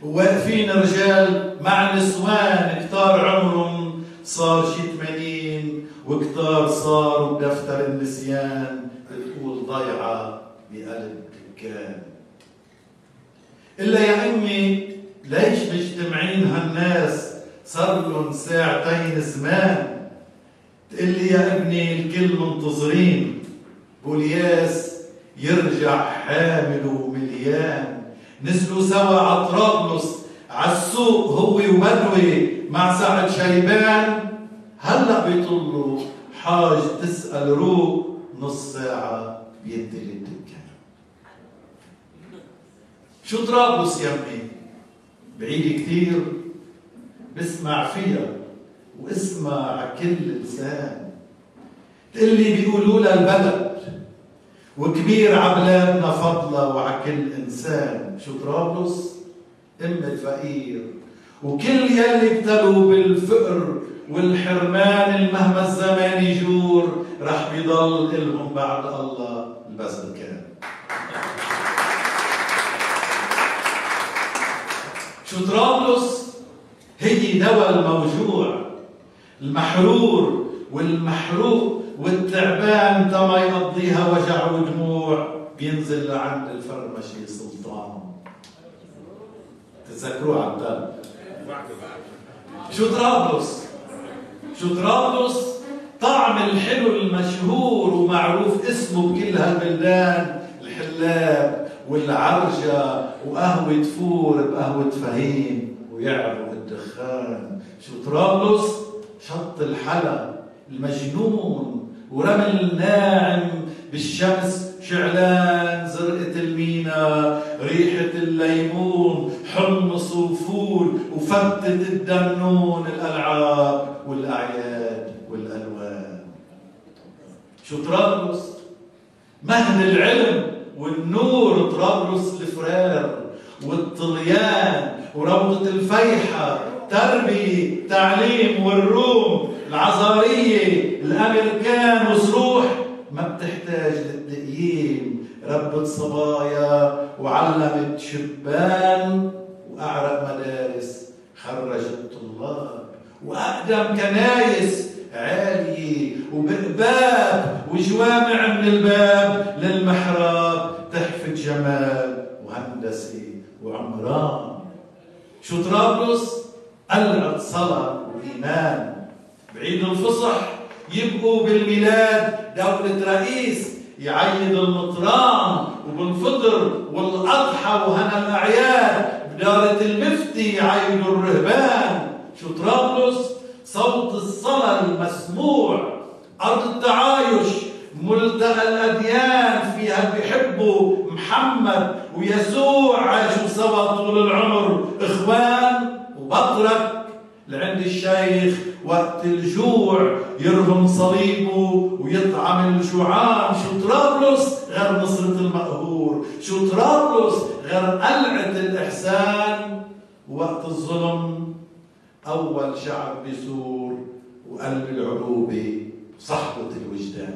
وواقفين رجال مع نسوان كتار عمرهم صار شي 80 وكتار صاروا بدفتر النسيان بتقول ضيعة بقلب دكان. إلا يا أمي ليش مجتمعين هالناس صار لهم ساعتين زمان؟ تقلي يا ابني الكل منتظرين بولياس يرجع حامل ومليان. نزلوا سوا على طرابلس عالسوق هو وبدوي مع سعد شيبان. هلأ بيطلوا حاج تسأل روق نص ساعة بيدي الدكان. شو طرابلس يا امي؟ بعيد كثير بسمع فيها واسمع عكل لسان. تقلي بيقولوا لها البلد وكبير عبلادنا فضلة وعكل إنسان. شو طرابلس؟ أم الفقير وكل يلي ابتلوا بالفقر والحرمان المهما الزمان يجور رح بيضل إلهم بعد الله البذل كان. شو طرابلس؟ هي دواء الموجوع المحرور والمحروق والتعبان تما يقضيها وجع ودموع بينزل لعند الفرمشي سلطان. تذكروه عبدال. شو طرابلس؟ شو طرابلس؟ طعم الحلو المشهور ومعروف اسمه بكل هالبلدان، الحلاب والعرجة وقهوة فور بقهوة فهيم ويعرف الدخان. شو طرابلس؟ شط الحلا المجنون ورمل ناعم بالشمس شعلان زرقة المينا ريحة الليمون حمص وفول وفتة الدمنون الألعاب والأعياد والألوان. شو طرابلس؟ مهد العلم والنور طرابلس الفرار والطليان وروضة الفيحة تربية تعليم والروم العزارية الأمريكان وصروح ما بتحتاج للتقييم. ربت صبايا وعلمت شبان وأعرق مدارس خرجت طلاب وأقدم كنايس عالية وبقباب وجوامع من الباب للمحراب تحفة جمال وهندسة وعمران. شو طرابلس؟ قلعة صلاة وإيمان. بعيد الفصح يبقوا بالميلاد دولة رئيس يعيد المطران وبالفطر والأضحى وهنا الأعياد بدارة المفتي يعيدوا الرهبان. شو طرابلس؟ صوت الصلاة المسموع أرض التعايش ملتقى الأديان فيها بيحبوا محمد ويسوع عاشوا سوا طول العمر إخوان. وبطرك لعند الشيخ وقت الجوع يرهم صليبه ويطعم الجوعان. شو طرابلس غير نصرة المقهور؟ شو طرابلس غير قلعة الإحسان؟ وقت الظلم أول شعب بيثور وقلب العروبة صحبة الوجدان.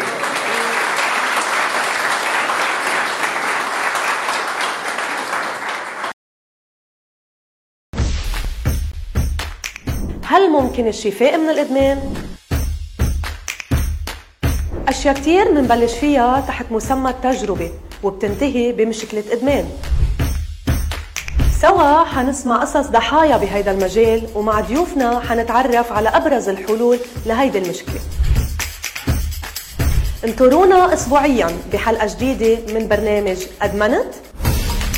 هل ممكن الشفاء من الإدمان؟ أشياء كتير منبلش فيها تحت مسمى التجربة وبتنتهي بمشكلة إدمان. سوا حنسمع قصص ضحايا بهيدا المجال ومع ضيوفنا حنتعرف على أبرز الحلول لهيدي المشكلة. انطرونا أسبوعياً بحلقة جديدة من برنامج أدمنت